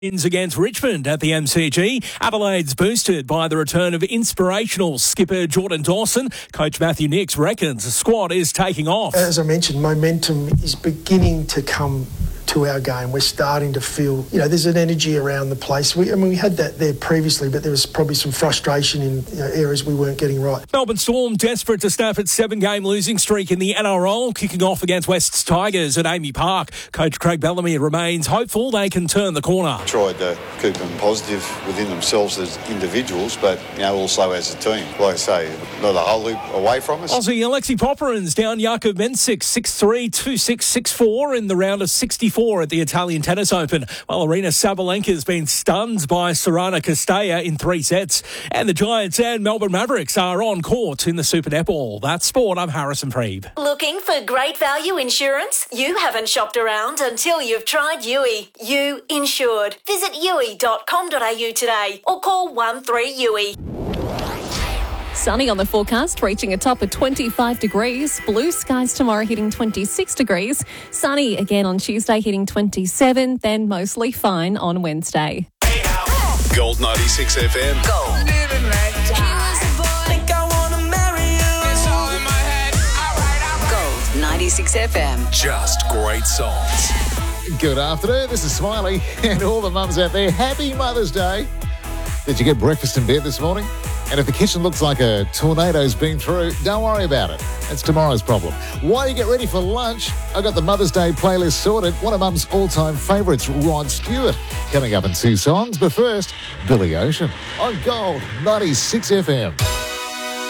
Wins against Richmond at the MCG. Adelaide's boosted by the return of inspirational skipper Jordan Dawson. Coach Matthew Nicks reckons the squad is taking off. As I mentioned, momentum is beginning to come to our game. We're starting to feel, there's an energy around the place. We had that there previously, but there was probably some frustration in areas we weren't getting right. Melbourne Storm desperate to snap its 7-game losing streak in the NRL, kicking off against West's Tigers at Amy Park. Coach Craig Bellamy remains hopeful they can turn the corner. Tried to keep them positive within themselves as individuals, but also as a team. Like I say, not a whole loop away from us. Aussie Alexi Popperins down Jakub Mensik 6-3, 2-6, 6-4 in the round of 64 at the Italian Tennis Open, while Arena Sabalenka's been stunned by Sorana Castella in 3 sets. And the Giants and Melbourne Mavericks are on court in the Super Netball. That's sport. I'm Harrison Preeb. Looking for great value insurance? You haven't shopped around until you've tried Yui. You insured. Visit yui.com.au today or call 13-YUI. Sunny on the forecast, reaching a top of 25 degrees. Blue skies tomorrow, hitting 26 degrees. Sunny again on Tuesday, hitting 27. Then mostly fine on Wednesday. Gold 96 FM. Gold. Gold 96 FM. Just great songs. Good afternoon, this is Smiley and all the mums out there. Happy Mother's Day. Did you get breakfast in bed this morning? And if the kitchen looks like a tornado's been through, don't worry about it. That's tomorrow's problem. While you get ready for lunch, I got the Mother's Day playlist sorted. One of Mum's all-time favourites, Rod Stewart, coming up in 2 songs. But first, Billy Ocean on Gold 96 FM.